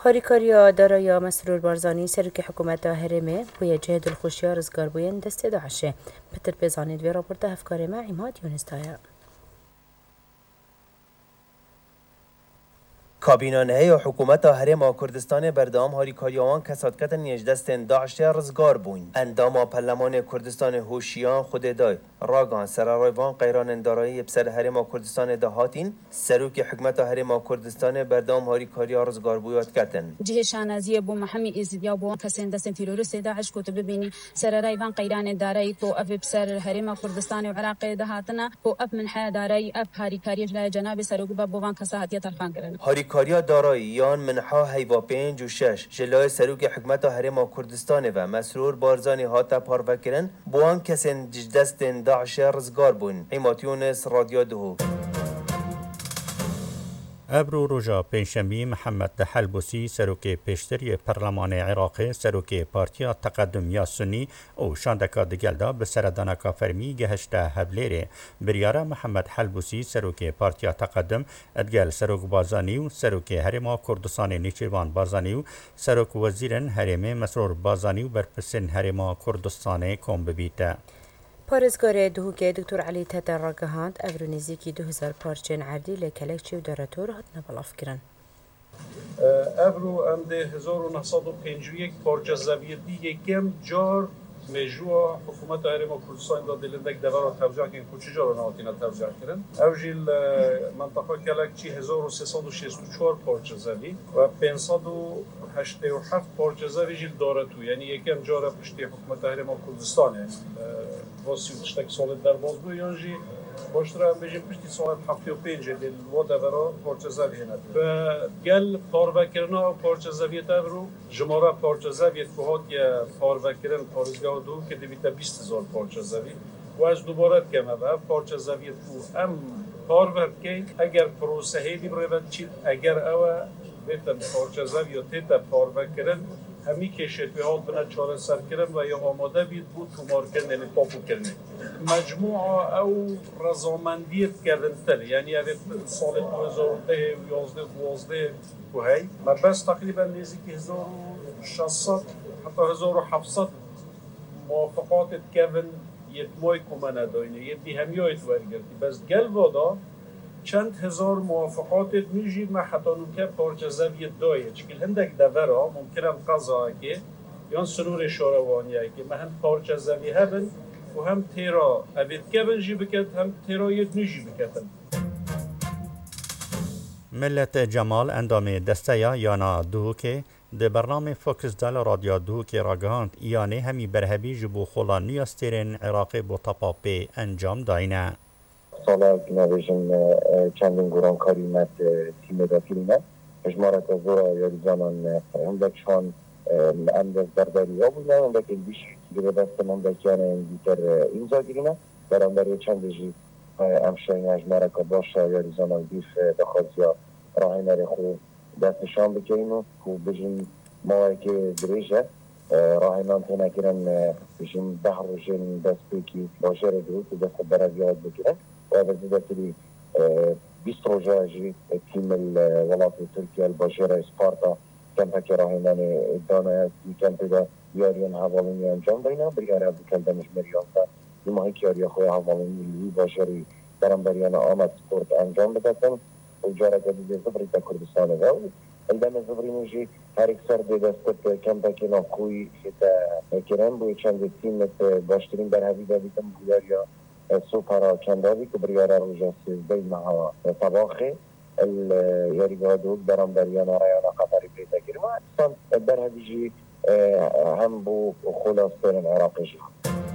هاریکاریا دارای مسرور بارزانی سرک حکومت هرمه بوی جهد الخوشیار رزگار بوین دست داعشه پتر بزانید و راپورت افکار ما عماد یونستایا. کابینانه و حکومت هرم کردستان بردام هاریکاریوان کسات کتن یجدست داعش رزگار بوین اندام پارلمان کردستان هوشیان خود دای راگان سرایوان قیران دارایی بسر هرم کردستان دهاتین سروک حکومت هرم کردستان بردام هاریکاریا رزگار بویات کتن جهشان ازی ابو محمد ازدیا بو کسان دست تیروریست داعش کتب ببینی سرایوان قیران دارایی کو اف بسر هرم کردستان و عراق دهاتنا کو اف من حیا دارایی اف هاریکاری لا جناب سروک بابوان کساهاتیه ترخان کردن هاریکاریا دارایی یان منحا هیوا 5 و 6 جلوی سروک حکومت هرم کردستان و مسرور بارزانی هاتا پاروکرن بوان کسان دست داعش رزگار بون ایماتیونس رادیو دهو ابرو روژا پنجشنبه محمد حلبوسی سروک پیشتری پارلمان عراق سروک پارتیا تقدم یا سنی او شاندکا دگلدا به سردانکا فرمی گهشته هبلیره بریاره محمد حلبوسی سروک پارتیا تقدم ادگل سروک بازانی و سروک هرما کردستان نیچیروان بازانی و سروک وزیرن هرمه مسرور بازانی و برپسن هرما کردستان کوم ببیته پارێزگارێ دووکێ دکتۆر علی تەتە ڕاگەهاند ئەڤرە نزیکی 2000 پارچێن عردی لە کەلێکچی و دەرەتۆر هاتنە بەڵافکردن. ئەڤرۆ ئەم دێ 1951 پارچە زەویەتی یەکەم جار مێژووە حکوومەت هەرێما کوردستان دا دلندەك دەڤەرە تەوجاکێن کو چ جارە نهاتینە تەوجاکردن ئەو ژی لە منطقە کەلێکچی 1364 پارچە زەوی و 587 پارچە زەوی ژی دارەتو یعنی یەکەم جارە پشتی حکوومەت هەرێما کوردستان یعنی واسی و تشتێک ساڵێت دەرباز بوو یانژی باشتر هم بجیم پشتی ساعت 75 دل و دورا پارچه زوی هنده و گل پاروکرنا و پارچه زویت رو جماره پارچه زویت که هات یه پاروکرن پارزگاه دو که دویتا 20,000 پارچه زوی و از دوباره کمه و پارچه زویت کو ام پاروکرن اگر پروسه هیلی برود چید اگر اوه بیتن پارچه زوی و تیتا پاروکرن همی کشید به حال بنا چاره سر کردن و یا آماده بید بود تومار کردن یعنی پاپو کردن مجموعه او رضامندیت کردن تر یعنی اوید سال 2010 و 11 و 12 کوهی ما بس تقریبا نزدیک 1600 حتی 1700 موافقات کردن یتمای کمانه داینه یتی همیایت ورگردی بس گل وادا چند هزار موافقات میجید ما حتی نوکه پارچه زویت دایه چکل هندک دورا ممکنم قضا که یان سنور شاروانیه که ما هم پارچه زوی هبن و هم تیرا اوید که بنجی بکد هم تیرا یک نجی بکدن ملت جمال اندام دسته یانا دوکه ده برنامه فوکس دال رادیو دوکه راگهاند ایانه همی برهبی جبو خولا نیاستیرن عراق بو تپاپی انجام داینه سالا نویژن چندین گران کاری مد تیم داخلیه اجماعات زورا یاری زمان هندک شان انداز برداری ها بودن هندک بیش گره دست من دکیانه دیگر اینجا گیرینه برام برای چند جی امشاین اجماعات باشه یاری زمان بیف دخوازیا راهی نری خوب دستشان بکنیم و بجیم ما که دریجه راهی نانتی نکرن بجیم ده روشن دست بکی باشه رو دروت دست برازیاد بکنن وهذا تدري 20 روجاجي تيم الولايات التركية البشيرة سبارتا كان فكرة هنا دانا كان بدا ياريان هواليني انجام بينا بريارا بكال دمش مريانتا لما هيك ياري اخويا هواليني اللي بشري برام بريانا آمد سبورت انجام بداتن وجارة جديدة زبري تا كردستان غاو عندما زبري نجي هاريك سر دي دستت كان باكينا قوي حتى كرام بوي چند تيم باشترين برهبي دابيتن بولاريا سوپرا کنداوی که بریاره روژه سیزده مع طباخی یاریگاه دوگ برام بریانا رایانا قطری پیدا گیرم اصلا در هدیجی هم بو خلاصترین عراقی جی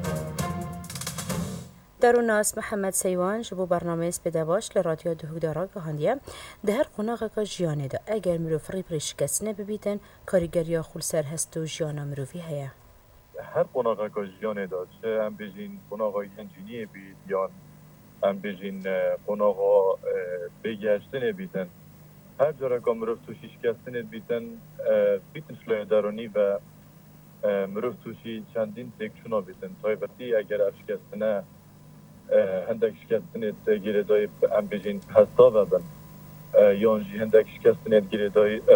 دارو ناس محمد سیوان جبو برنامه سپیده باش لرادیو دهوگ دارا گهاندیه ده هر قناغه که جیانه ده اگر مروف ریبری شکستنه ببیتن کاریگریا خول سر هست و جیانا مروفی هیا هر قناغه که جیانه داد چه هم بجین قناغه انجینی بید یا هم بجین قناغه بگشتنه بیدن هر جاره که مروف توشی شکستنه بیدن بیتن شلای درونی و مروف توشی چندین تکشونا بیدن تایبتی اگر شکستنه هندک شکستنه گیره دای هم بجین پستا ببن یا هندک شکستنه گیره دای